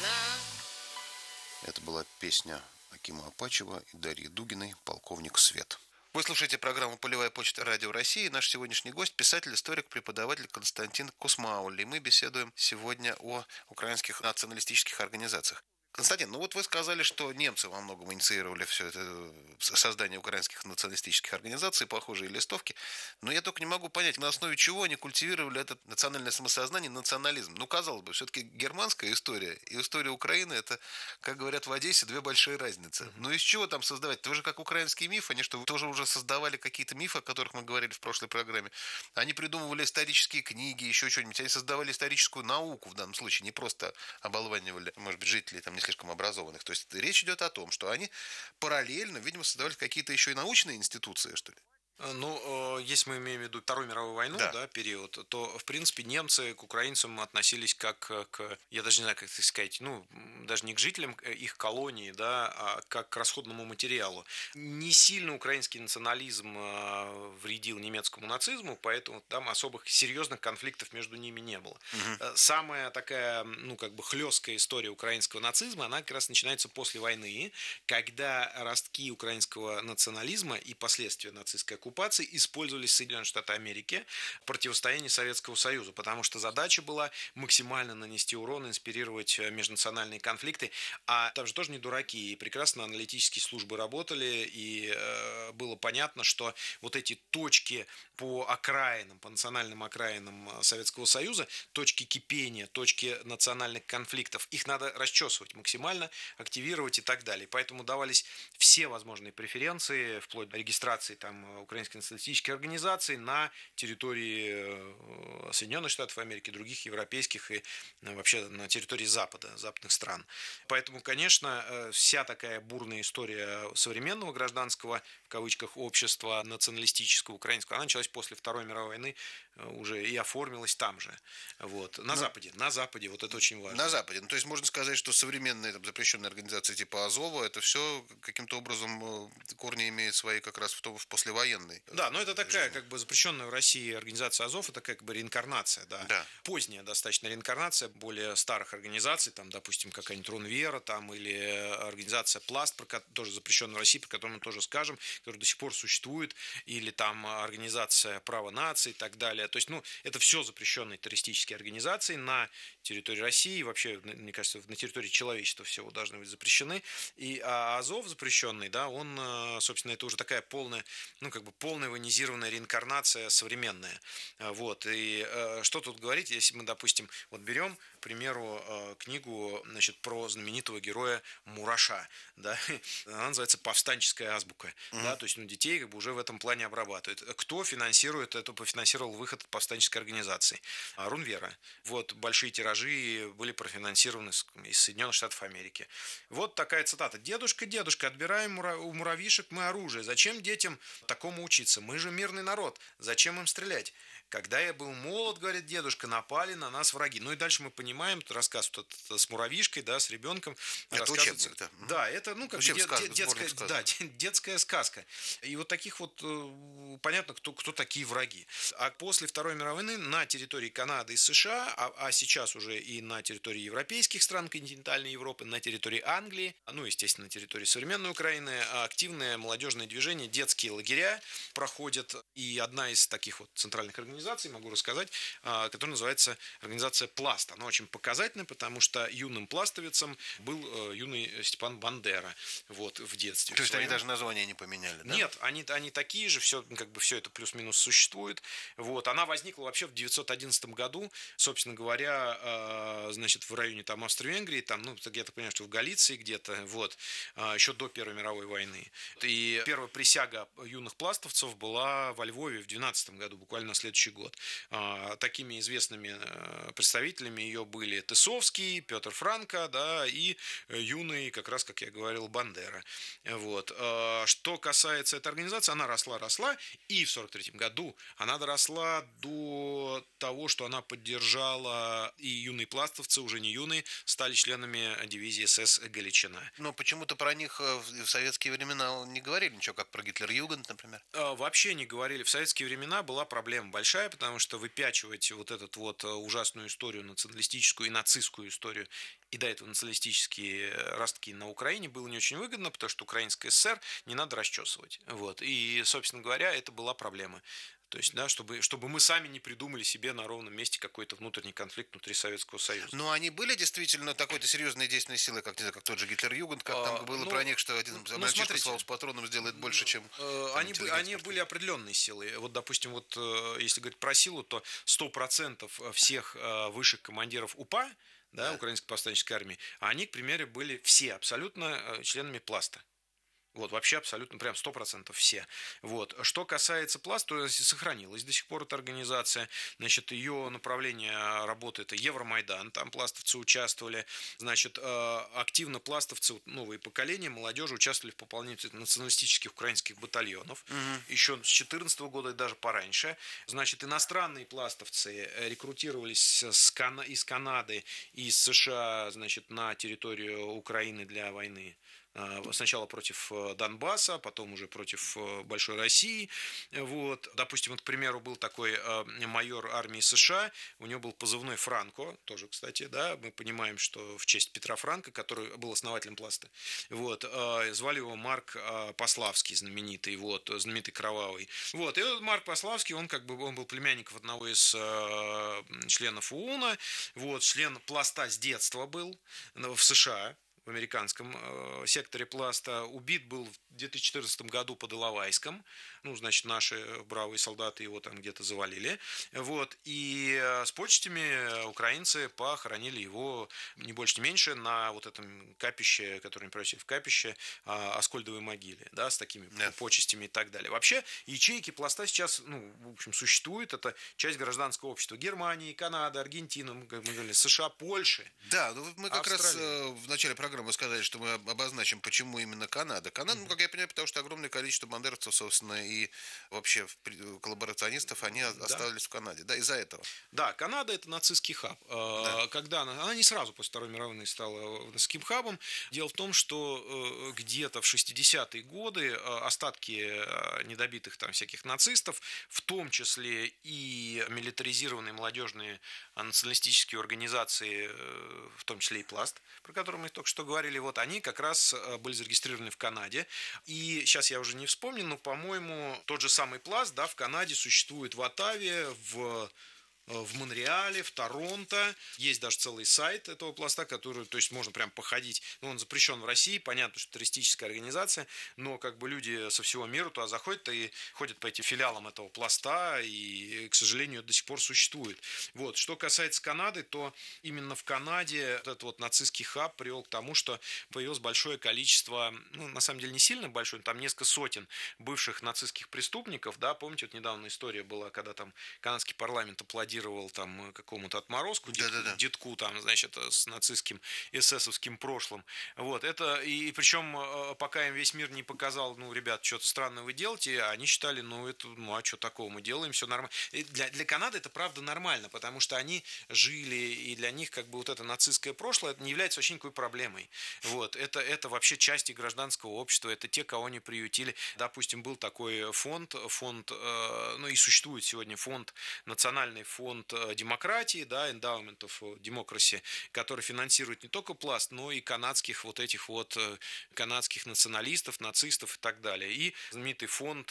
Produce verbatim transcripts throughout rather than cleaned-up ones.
Это была песня Акима Апачева и Дарьи Дугиной «Полковник Свет». Вы слушаете программу «Полевая почта Радио России». Наш сегодняшний гость – писатель, историк, преподаватель Константин Кусмаули. И мы беседуем сегодня о украинских националистических организациях. Константин, ну вот вы сказали, что немцы во многом инициировали все это создание украинских националистических организаций, похожие листовки. Но я только не могу понять, на основе чего они культивировали это национальное самосознание, национализм. Ну, казалось бы, все-таки германская история и история Украины – это, как говорят в Одессе, две большие разницы. Но из чего там создавать? Это же как украинский миф, они что, тоже уже создавали какие-то мифы, о которых мы говорили в прошлой программе. Они придумывали исторические книги, еще что-нибудь. Они создавали историческую науку в данном случае, не просто оболванивали, может быть, жителей там не слишком образованных. То есть речь идет о том, что они параллельно, видимо, создавали какие-то еще и научные институции, что ли. Ну, если мы имеем в виду Вторую мировую войну, да. Да, период, то, в принципе, немцы к украинцам относились как к, я даже не знаю, как это сказать, ну, даже не к жителям их колонии, да, а как к расходному материалу. Не сильно украинский национализм вредил немецкому нацизму, поэтому там особых серьезных конфликтов между ними не было. Угу. Самая такая, ну, как бы хлесткая история украинского нацизма, она как раз начинается после войны, когда ростки украинского национализма и последствия нацистской оккупации использовались Соединенные Штаты Америки в противостоянии Советского Союза, потому что задача была максимально нанести урон, инспирировать межнациональные конфликты, а там же тоже не дураки, и прекрасно аналитические службы работали, и э, было понятно, что вот эти точки по окраинам, по национальным окраинам Советского Союза, точки кипения, точки национальных конфликтов, их надо расчесывать максимально, активировать и так далее. Поэтому давались все возможные преференции, вплоть до регистрации там украинской националистической организации на территории Соединенных Штатов Америки, других европейских и вообще на территории Запада, западных стран. Поэтому, конечно, вся такая бурная история современного гражданского, в кавычках, общества националистического украинского, она началась после Второй мировой войны уже и оформилась там же. Вот. На Но... Западе. На Западе. Вот это очень важно. На Западе. Ну, то есть можно сказать, что современные там, запрещенные организации типа Азова, это все каким-то образом корни имеет свои как раз в, то, в послевоенной. Да, но это такая как бы запрещенная в России организация Азов, это как бы реинкарнация, да. Да. Поздняя достаточно реинкарнация более старых организаций, там, допустим, какая-нибудь Рунвера, там, или организация Пласт, тоже запрещенная в России, про которую мы тоже скажем, которая до сих пор существует, или там организация Право нации и так далее. То есть, ну, это все запрещенные террористические организации на территории России, вообще, мне кажется, на территории человечества всего должны быть запрещены. И а Азов запрещенный, да, он, собственно, это уже такая полная, ну, как бы полная военизированная реинкарнация современная. Вот. И э, что тут говорить, если мы, допустим, вот берем, к примеру, э, книгу, значит, про знаменитого героя Мураша, да, она называется «Повстанческая азбука», mm-hmm. да, то есть, ну, детей как бы уже в этом плане обрабатывают. Кто финансирует это, пофинансировал выход от повстанческой организации? Рунвера. Вот, большие тиражи были профинансированы из Соединенных Штатов Америки. Вот такая цитата. «Дедушка, дедушка, отбираем у муравьишек мы оружие. Зачем детям такому учиться? Мы же мирный народ. Зачем им стрелять? Когда я был молод, говорит дедушка, напали на нас враги». Ну и дальше мы понимаем, рассказ вот с муравьишкой, да, с ребенком. Это учебник, да. Да, это, ну, как бы дет, сказка, детская, да, детская сказка. И вот таких вот, понятно, кто, кто такие враги. А после Второй мировой войны на территории Канады и США, а, а сейчас уже и на территории европейских стран континентальной Европы, на территории Англии, ну, естественно, на территории современной Украины, активное молодежное движение, детские лагеря проходят. И одна из таких вот центральных организаций, могу рассказать, которая называется организация «Пласт». Она очень показательна, потому что юным пластовицем был юный Степан Бандера вот, в детстве. То есть они даже название не поменяли, да? Нет, они, они такие же, все, как бы все это плюс-минус существует. Вот. Она возникла вообще в девятьсот одиннадцатом году, собственно говоря, значит, в районе там Австро-Венгрии, там, ну, я так понимаю, что в Галиции где-то, вот, еще до Первой мировой войны. И первая присяга юных пластовцев была во Львове в двенадцатом году, буквально на следующий год. Такими известными представителями ее были Тысовский, Петр Франко, да, и юный, как раз, как я говорил, Бандера. Вот. Что касается этой организации, она росла-росла, и в сорок третьем году она доросла до того, что она поддержала, и юные пластовцы, уже не юные, стали членами дивизии СС «Галичина». Но почему-то про них в советские времена не говорили ничего, как про Гитлер-Югенд, например. Вообще не говорили говорили, в советские времена была проблема большая, потому что выпячивать вот эту вот ужасную историю, националистическую и нацистскую историю, и до этого националистические ростки на Украине было не очень выгодно, потому что Украинская ССР не надо расчесывать. Вот. И, собственно говоря, это была проблема. То есть, да, чтобы, чтобы мы сами не придумали себе на ровном месте какой-то внутренний конфликт внутри Советского Союза. Но они были действительно такой-то серьезной действенной силой, как, как тот же Гитлер-Югенд, как а, там было ну, про них, что один ну, мальчишка с патроном сделает больше, чем... Там, они, бы, они были определенные силы. Вот, допустим, вот если говорить про силу, то сто процентов всех высших командиров УПА, да, да. Украинской повстанческой армии, они, к примеру, были все абсолютно членами Пласта. Вот, вообще абсолютно, прям сто процентов все. Вот. Что касается Пласта, то сохранилась до сих пор эта организация. Значит, ее направление работы – это Евромайдан, там пластовцы участвовали. Значит, активно пластовцы, новые поколения, молодежи участвовали в пополнении националистических украинских батальонов. Угу. Еще с две тысячи четырнадцатого года и даже пораньше. Значит, иностранные пластовцы рекрутировались с Кан... из Канады и из США, значит, на территорию Украины для войны. Сначала против Донбасса, потом уже против Большой России. Вот. Допустим, вот, к примеру, был такой майор армии США, у него был позывной Франко, тоже, кстати, да, мы понимаем, что в честь Петра Франко, который был основателем Пласта. Вот. Звали его Марк Пославский, знаменитый, вот, знаменитый Кровавый. Вот. И вот Марк Пославский, он как бы он был племянником одного из членов ОУНа, вот, член Пласта с детства был в США. В американском э, секторе Пласта. Убит был в две тысячи четырнадцатом году под Иловайском. Ну, значит, наши бравые солдаты его там где-то завалили. Вот. И с почестями украинцы похоронили его не больше, не меньше на вот этом капище, которое они просили в капище, Аскольдовой могиле, да, с такими yeah. почестями и так далее. Вообще, ячейки Пласта сейчас, ну, в общем, существуют. Это часть гражданского общества Германии, Канады, Аргентины, как мы говорили, США, Польши. Да, ну, мы как Австралии. раз в начале программы мы сказали, что мы обозначим, почему именно Канада. Канада, mm-hmm. ну, как я понимаю, потому что огромное количество бандеровцев, собственно, и вообще коллаборационистов, они да. оставались в Канаде. Да, из-за этого. Да, Канада – это нацистский хаб. Да. Когда она, она не сразу после Второй мировой войны стала нацистским хабом. Дело в том, что где-то в шестидесятые годы остатки недобитых там всяких нацистов, в том числе и милитаризированные молодежные националистические организации, в том числе и Пласт, про который мы только что говорили, вот они как раз были зарегистрированы в Канаде. И сейчас я уже не вспомню, но, по-моему, тот же самый Пласт, да, в Канаде существует в Оттаве, в в Монреале, в Торонто. Есть даже целый сайт этого Пласта, который, то есть, можно прям походить. Ну, он запрещен в России, понятно, что террористическая организация, но как бы люди со всего мира туда заходят и ходят по этим филиалам этого Пласта, и, к сожалению, до сих пор существует. Вот. Что касается Канады, то именно в Канаде этот вот нацистский хаб привел к тому, что появилось большое количество, ну, на самом деле не сильно большое, там несколько сотен бывших нацистских преступников, да, помните, вот недавно история была, когда там канадский парламент аплодировал там какому-то отморозку, детку, да, да, да. детку там, значит, с нацистским эсэсовским прошлым. Вот, это, и, и причем, пока им весь мир не показал, ну, ребят, что-то странное вы делаете, они считали, ну, это, ну, а что такого, мы делаем, все нормально. И для, для Канады это, правда, нормально, потому что они жили, и для них, как бы, вот это нацистское прошлое, это не является вообще никакой проблемой. Вот, это, это вообще части гражданского общества, это те, кого они приютили. Допустим, был такой фонд, фонд, э, ну, и существует сегодня фонд, национальный фонд, фонд демократии, да, Endowment of Democracy, который финансирует не только Пласт, но и канадских вот этих вот канадских националистов, нацистов и так далее. И знаменитый фонд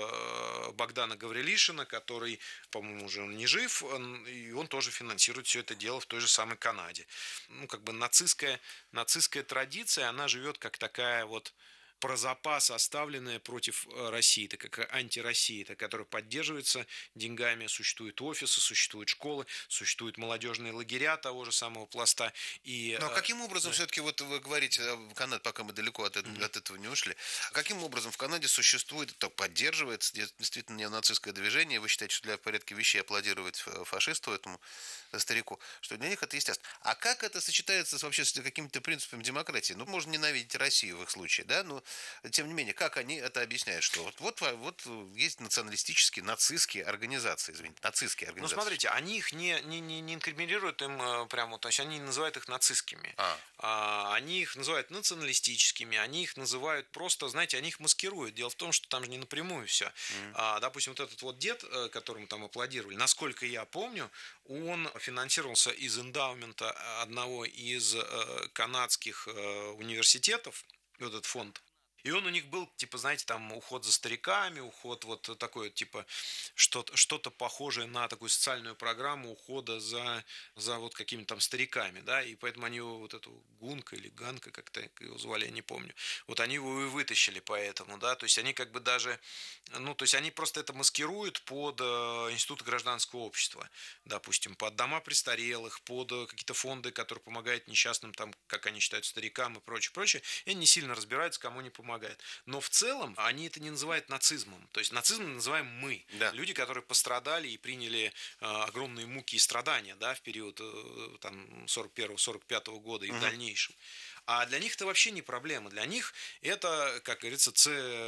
Богдана Гаврилишина, который, по-моему, уже не жив, и он тоже финансирует все это дело в той же самой Канаде. Ну, как бы нацистская, нацистская традиция, она живет как такая вот про запас, оставленная против России, так как антироссия, которая поддерживается деньгами. Существуют офисы, существуют школы, существуют молодежные лагеря того же самого Пласта. И, но каким образом да. все-таки, вот вы говорите, Канада, пока мы далеко от, mm-hmm. от этого не ушли, каким образом в Канаде существует, так поддерживается действительно неонацистское движение, вы считаете, что для порядка вещей аплодировать фашисту, этому старику, что для них это естественно. А как это сочетается вообще с какими-то принципами демократии? Ну, можно ненавидеть Россию в их случае, да, ну, тем не менее, как они это объясняют, что вот, вот, вот есть националистические, нацистские организации, извините, нацистские Ну, организации. смотрите, они их не, не, не, не инкриминируют им э, прямо, то есть они называют их нацистскими. А. А, они их называют националистическими, они их называют просто, знаете, они их маскируют. Дело в том, что там же не напрямую все. Mm. А, допустим, вот этот вот дед, которому там аплодировали, насколько я помню, он финансировался из эндаумента одного из э, канадских э, университетов, вот этот фонд. И он у них был, типа, знаете, там уход за стариками, уход вот такой, типа, что-то, что-то похожее на такую социальную программу ухода за, за вот какими-то там стариками, да, и поэтому они его, вот эту Гунка или Ганка, как-то его звали, я не помню, вот они его и вытащили поэтому, да, то есть они как бы даже, ну, то есть они просто это маскируют под э, институты гражданского общества, допустим, под дома престарелых, под какие-то фонды, которые помогают несчастным, там, как они считают, старикам и прочее, прочее, и они не сильно разбираются, кому не помогают. Но в целом они это не называют нацизмом. То есть нацизм называем мы. Да. Люди, которые пострадали и приняли э, огромные муки и страдания, да, в период э, там, сорок первого сорок пятого года и угу. в дальнейшем. А для них это вообще не проблема. Для них это, как говорится, С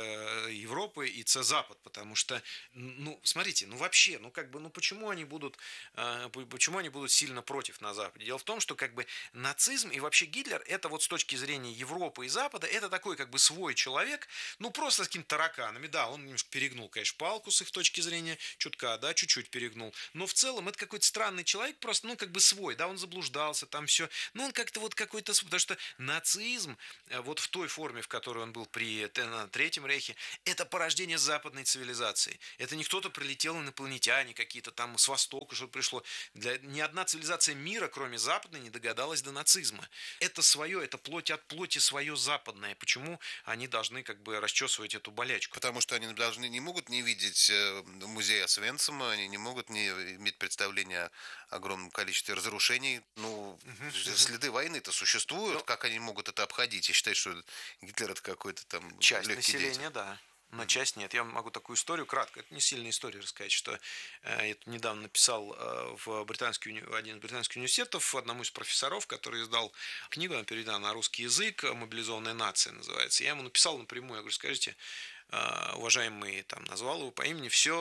Европы и С Запад. Потому что, ну, смотрите, ну вообще, ну как бы, ну почему они будут, э, почему они будут сильно против на Западе? Дело в том, что как бы нацизм и вообще Гитлер, это вот с точки зрения Европы и Запада, это такой как бы свой человек, ну просто с какими-то тараканами. Да, он немножко перегнул, конечно, палку с их точки зрения, чутка, да, чуть-чуть перегнул. Но в целом это какой-то странный человек, просто, ну как бы свой, да, он заблуждался, там все. Но он как-то вот какой-то, потому что нацизм, вот в той форме, в которой он был при Третьем Рейхе, это порождение западной цивилизации. Это не кто-то прилетел, инопланетяне какие-то там с востока, что пришло. Для... Ни одна цивилизация мира, кроме западной, не догадалась до нацизма. Это свое, это плоть от плоти свое западное. Почему они должны как бы расчесывать эту болячку? Потому что они должны, не могут не видеть музей Освенцима, они не могут не иметь представления о огромном количестве разрушений. Ну, угу. Следы войны-то существуют, ну, как они могут это обходить и считать, что Гитлер это какой-то там часть легкий населения, деятель. Да. Но mm-hmm. часть нет. Я могу такую историю кратко, это не сильная история рассказать, что э, я недавно написал э, в британский, уни... один из британских университетов одному из профессоров, который издал книгу, она переведена на русский язык, «Мобилизованная нация» называется. Я ему написал напрямую, я говорю, скажите, э, уважаемый, там, назвал его по имени, все,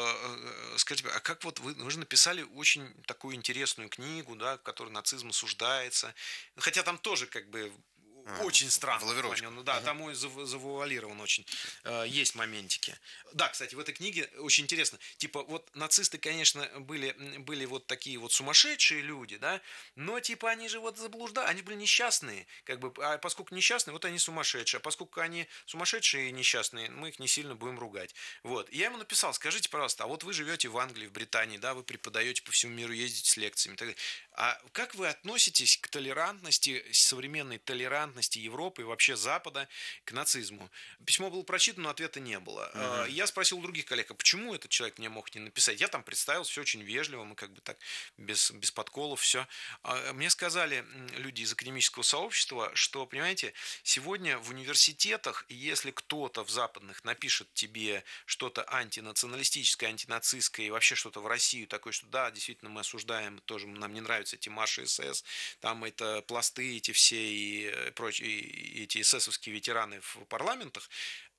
э, э, скажите, а как вот вы, вы же написали очень такую интересную книгу, да, в которой нацизм осуждается, хотя там тоже как бы очень странно. Ну да, uh-huh. там и завуалирован очень. Э, есть моментики. Да, кстати, в этой книге очень интересно. Типа, вот нацисты, конечно, были, были вот такие вот сумасшедшие люди, да, но типа они же вот заблуждали, они были несчастные, как бы, а поскольку несчастные, вот они сумасшедшие, а поскольку они сумасшедшие и несчастные, мы их не сильно будем ругать. Вот. И я ему написал, скажите, пожалуйста, а вот вы живете в Англии, в Британии, да, вы преподаете по всему миру, ездите с лекциями и так далее. А как вы относитесь к толерантности, современной толерантности Европы и вообще Запада к нацизму? Письмо было прочитано, но ответа не было. Uh-huh. Я спросил у других коллег, а почему этот человек мне мог не написать? Я там представился, все очень вежливо, мы как бы так, без, без подколов, все. Мне сказали люди из академического сообщества, что, понимаете, сегодня в университетах, если кто-то в западных напишет тебе что-то антинационалистическое, антинацистское и вообще что-то в Россию такое, что да, действительно мы осуждаем, тоже нам не нравится эти марши СС, там это пласты эти все и прочие, и эти эсэсовские ветераны в парламентах,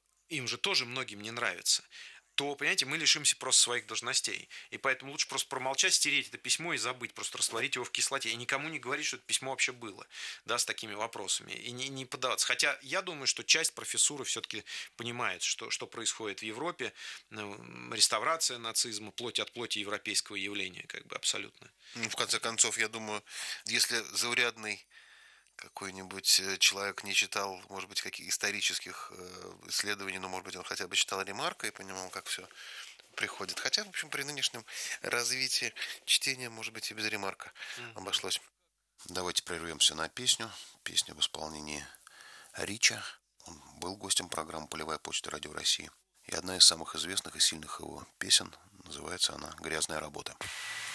им же тоже многим не нравится, то, понимаете, мы лишимся просто своих должностей. И поэтому лучше просто промолчать, стереть это письмо и забыть, просто растворить его в кислоте. И никому не говорить, что это письмо вообще было, да, с такими вопросами. И не, не поддаваться. Хотя я думаю, что часть профессуры все-таки понимает, что, что происходит в Европе. Реставрация нацизма, плоть от плоти европейского явления, как бы абсолютно. Ну, в конце концов, я думаю, если заурядный какой-нибудь человек не читал, может быть, каких исторических исследований, но, может быть, он хотя бы читал Ремарка и понимал, как все приходит. Хотя, в общем, при нынешнем развитии чтения, может быть, и без Ремарка обошлось. Давайте прервемся на песню. Песня в исполнении Рича. Он был гостем программы «Полевая почта Радио России». И одна из самых известных и сильных его песен, называется она «Грязная работа».